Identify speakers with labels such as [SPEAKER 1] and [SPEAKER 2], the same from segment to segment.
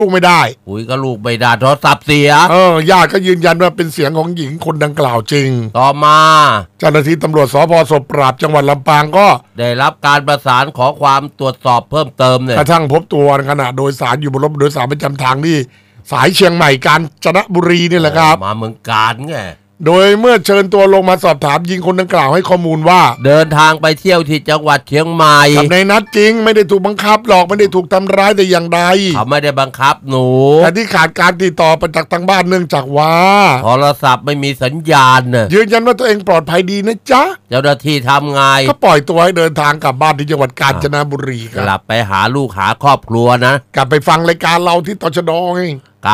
[SPEAKER 1] ลูกไม่ได้
[SPEAKER 2] คุยกับลูกไม่ได้โทรศัพท์เสีย
[SPEAKER 1] ญาติก็ยืนยันว่าเป็นเสียงของหญิงคนดังกล่าวจริง
[SPEAKER 2] ต่อมา
[SPEAKER 1] เจ้าหน้าที่ตำรวจสภ.ศพปราบจังหวัดลำปางก็
[SPEAKER 2] ได้รับการประสานขอความตรวจสอบเพิ่มเติมเนี่ย
[SPEAKER 1] กระทั่งพบตัวขณะโดยสารอยู่บนรถโดยสารประจำทางที่สายเชียงใหม่กาญจนบุรีนี่แหละครับ
[SPEAKER 2] มาเมืองกาญไง
[SPEAKER 1] โดยเมื่อเชิญตัวลงมาสอบถามหญิงคนดังกล่าวให้ข้อมูลว่า
[SPEAKER 2] เดินทางไปเที่ยวที่จังหวัดเชียงใหม่
[SPEAKER 1] กับในนัดจริงไม่ได้ถูกบังคับหรอกไม่ได้ถูกทำร้ายแต่อย่างใด
[SPEAKER 2] เขาไม่ได้บังคับหนู
[SPEAKER 1] แต่ที่ขาดการติดต่อไปจากทางบ้านเนื่องจากว่า
[SPEAKER 2] โทรศัพท์ไม่มีสัญญาณ
[SPEAKER 1] ยืนยันว่าตัวเองปลอดภัยดีนะจ๊ะ
[SPEAKER 2] เจ้าหน้าที่ทำไง
[SPEAKER 1] ก็ปล่อยตัวให้เดินทางกลับบ้านที่จังหวัดกาญจนบุรี
[SPEAKER 2] กลับไปหาลูกหาครอบครัวนะ
[SPEAKER 1] กลับไปฟังรายการเราที่ตชดไง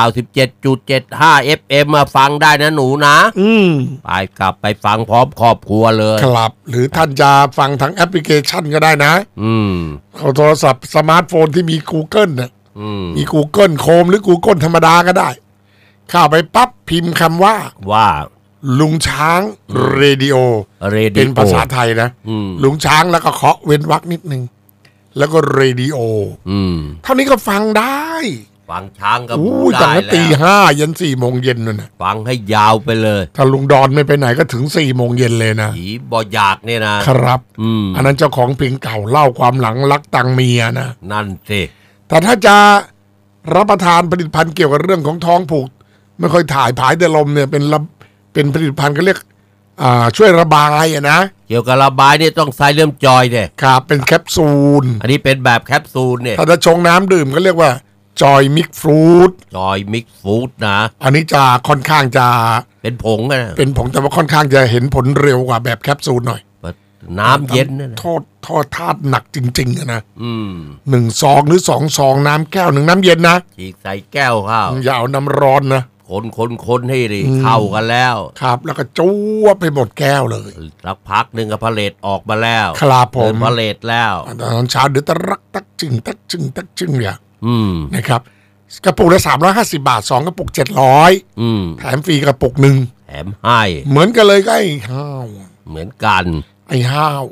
[SPEAKER 2] 97.75 FM มาฟังได้นะหนูนะไปกลับไปฟังพร้อมครอบครัวเลย
[SPEAKER 1] ครับหรือท่านจะฟังทางแอปพลิเคชันก็ได้นะเขาโทรศัพท์สมาร์ทโฟนที่มี Google น่ะมี Google Chrome หรือ Google ธรรมดาก็ได้เข้าไปปั๊บพิมพ์คำว่าลุงช้างเรดิโอเป็นภาษาไทยนะลุงช้างแล้วก็เคาะเว้นวรรคนิดนึงแล้วก็เรดิโอเท่านี้ก็ฟังได้
[SPEAKER 2] ฟังช้างกับบูได้แล้ว
[SPEAKER 1] ตี 5 ยัน 4 โมงเย็นนั่นนะ
[SPEAKER 2] ฟังให้ยาวไปเลย
[SPEAKER 1] ถ้าลุงดอนไม่ไปไหนก็ถึง 4 โมงเย็นเลยนะ
[SPEAKER 2] ผีบ่อยากเนี่ยนะครับ
[SPEAKER 1] อันนั้นเจ้าของเพลงเก่าเล่าความหลังรักตังเมียนะ
[SPEAKER 2] นั่นสิ
[SPEAKER 1] แต่ถ้าจะรับประทานผลิตภัณฑ์เกี่ยวกับเรื่องของท้องผูกไม่ค่อยถ่ายผายแต่ลมเนี่ยเป็นผลิตภัณฑ์ก็เรียกช่วยระบายนะ
[SPEAKER 2] เกี่ยวกับระบายเนี่ยต้องใส่เริ่มจอยเนี่ย
[SPEAKER 1] ครับเป็นแคปซูล
[SPEAKER 2] อันนี้เป็นแบบแคปซูลเนี่ย
[SPEAKER 1] ถ้าจะชงน้ำดื่มก็เรียกว่าจอยมิกฟรุต
[SPEAKER 2] จอยมิกฟรุตนะ
[SPEAKER 1] อันนี้จะค่อนข้างจะ
[SPEAKER 2] เป็นผงนะ
[SPEAKER 1] เป็นผงแต่ว่าค่อนข้างจะเห็นผลเร็วกว่าแบบแคปซูลหน่อย
[SPEAKER 2] น้ำเย็นนะ
[SPEAKER 1] โทษธาตุหนักจริงๆนะ1 ซองหรือ2 ซองน้ำแก้ว1น้ำเย็นนะ
[SPEAKER 2] ฉีกใส่แก้วข้าว
[SPEAKER 1] อย่าเอาน้ำร้อนนะ
[SPEAKER 2] คนให้ดีเข้ากันแล้ว
[SPEAKER 1] ครับแล้วก็จ้วไปหมดแก้วเลย
[SPEAKER 2] สักพักหนึ่งก็พาเลทออกมาแล้ว
[SPEAKER 1] ครับผม
[SPEAKER 2] พาเลทแล้ว
[SPEAKER 1] ตอนเช้าเดือดตะรักตักจึงเนี่ยนะครับกระปุกละ350 บาท2 กระปุก700แถมฟรีกระปุก1
[SPEAKER 2] แถมให้
[SPEAKER 1] เหมือนกันเลยก็ไอ้ห้าว
[SPEAKER 2] เหมือนกัน
[SPEAKER 1] ไอ้ห้าว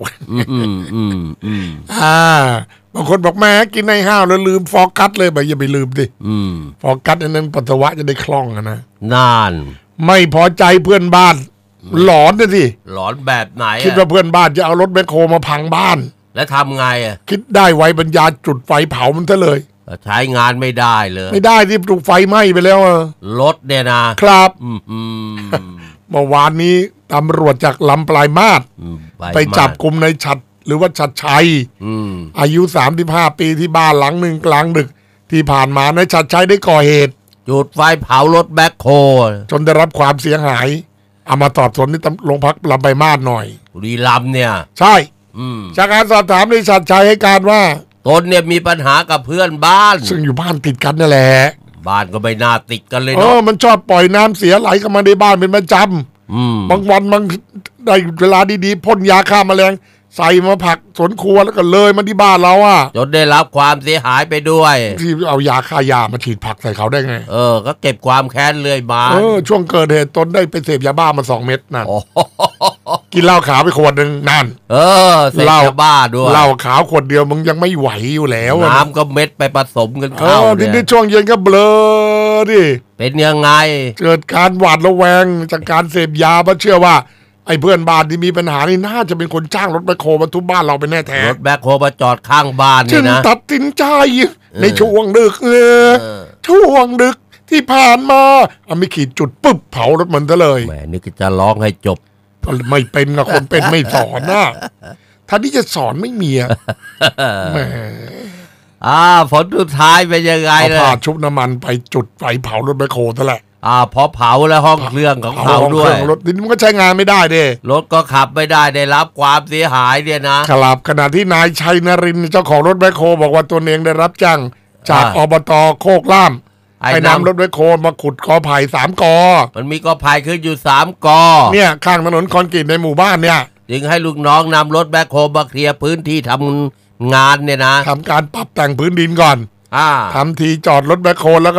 [SPEAKER 1] บางคนบอกแม่กินไอ้ห้าวแล้วลืมฟอร์กัสเลยอย่าไปลืมดิฟอร์กัสอันนั้นปัสสาวะจะได้คล่องนะ
[SPEAKER 2] นาน
[SPEAKER 1] ไม่พอใจเพื่อนบ้านหลอนนะสิ
[SPEAKER 2] หลอนแบบไหน
[SPEAKER 1] คิดว่าเพื่อนบ้านจะเอารถแมคโครมาพังบ้าน
[SPEAKER 2] แล้วทำไง
[SPEAKER 1] คิดได้ไว้ปัญญาจุดไฟเผามันซะเลย
[SPEAKER 2] ใช้งานไม่ได้เลย
[SPEAKER 1] ไม่ได้ที่ถูกไฟไหม้ไปแล้ว
[SPEAKER 2] รถเนี่ยนะ
[SPEAKER 1] ครับเมื่อวานนี้ตำรวจจากลำปลายมาศไปจับกุมในฉัตรหรือว่าชัดชัยอายุ35 ปีที่บ้านหลังหนึ่งกลางดึกที่ผ่านมาในชัดชัยได้ก่อเหตุ
[SPEAKER 2] จุดไฟเผารถแบ็คโฮ
[SPEAKER 1] จนได้รับความเสียหายเอามาสอบสวนที่โรงพักลำปลายมาศหน่อย
[SPEAKER 2] บุรีรัมย์เนี่ย
[SPEAKER 1] ใช่จากการสอบถามในชัดชัยให้การว่า
[SPEAKER 2] ตนเนี่ยมีปัญหากับเพื่อนบ้าน
[SPEAKER 1] ซึ่งอยู่บ้านติดกันนั่นแหละ
[SPEAKER 2] บ้านก็ไม่น่าติดกันเลยเนาะ
[SPEAKER 1] มันชอบปล่อยน้ำเสียไหลเข้ามาในบ้านเป็นประจำบางวันบางได้เวลาดีๆพ่นยาฆ่าแมลงใส่มาผักสวนครัวแล้วก็เลยมาที่บ้านเรา
[SPEAKER 2] จนได้รับความเสียหายไปด้วย
[SPEAKER 1] ที่เอายาฆ่ายามาฉีดผักใส่เขาได้ไง
[SPEAKER 2] ก็เก็บความแค้นเลยมา
[SPEAKER 1] ช่วงเกิดเหตุตนได้ไปเสพยาบ้ามา2 เม็ดนั่นกินเหล้าขาวไปขวดนึงนั่น
[SPEAKER 2] เสพยาบ้าด้วย
[SPEAKER 1] เหล้าขาวขวดเดียวมึงยังไม่ไหวอยู่แล้ว
[SPEAKER 2] น้ำก็เม็ดไปผสมกันเข้า
[SPEAKER 1] ทีนี้ช่วงเย็นก็เบลอดิ
[SPEAKER 2] เป็นยังไง
[SPEAKER 1] เกิดการหวาดระแวงจากการเสพยาเพราะเชื่อว่าไอ้เพื่อนบ้านที่มีปัญหานี่น่าจะเป็นคนจ้างรถแบคโฮมาทุบบ้านเราไปแน่แท้
[SPEAKER 2] รถแบคโฮมาจอดข้างบ้านนี่นะ
[SPEAKER 1] ตัดสินใจในช่วงดึกช่วงดึกที่ผ่านมาไม่ขีดจุดปุ๊บเผารถมันซะเลย
[SPEAKER 2] แหมนี่ก็จะร้องให้จบ
[SPEAKER 1] ไม่เป็นกับคนเป็นไม่สอนนะท่านที่จะสอนไม่มีแหม
[SPEAKER 2] ผลสุดท้ายเป็นยังไง
[SPEAKER 1] เลยพาชุบน้ำมันไปจุดไฟเผารถแบคโฮซะแหละ
[SPEAKER 2] พอเผาแล้วห้องเครื่องของเขาด้วย
[SPEAKER 1] รถมันก็ใช้งานไม่ได้เด้
[SPEAKER 2] รถก็ขับไม่ได้ได้รับความเสียหายเนี่ย
[SPEAKER 1] นะครับขณะที่นายชัยนรินทร์เจ้าของรถแบคโฮบอกว่าตัวเองได้รับจ้างจากอบต.โคกล่ามให้นำรถแบคโฮมาขุดกอไผ่3 กอ
[SPEAKER 2] มันมีกอไผ่ขึ้นอยู่3 กอ
[SPEAKER 1] เนี่ยข้างถนนคอนกรีตในหมู่บ้านเนี่ย
[SPEAKER 2] จึงให้ลูกน้องนำรถแบคโฮมาเคลียร์พื้นที่ทำงานเนี่ยนะ
[SPEAKER 1] ทำการปรับแต่งพื้นดินก่อนทำทีจอดรถแบคโฮแล้วก็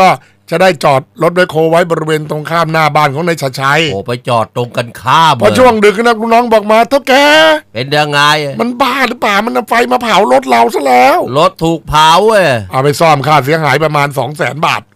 [SPEAKER 1] จะได้จอดรถแมคโครไว้บริเวณตรงข้ามหน้าบ้านของนายชัย
[SPEAKER 2] โอ้ไปจอดตรงกันข้าม
[SPEAKER 1] พอช่วงดึกนะลูกน้องบอกมาเท่าแก
[SPEAKER 2] เป็นยังไง
[SPEAKER 1] มันบ้าหรือเปล่ามันเอาไฟมาเผารถเราซะแล้ว
[SPEAKER 2] รถถูกเผาเอา
[SPEAKER 1] ไปซ่อมค่าเสียหายประมาณ200,000 บาท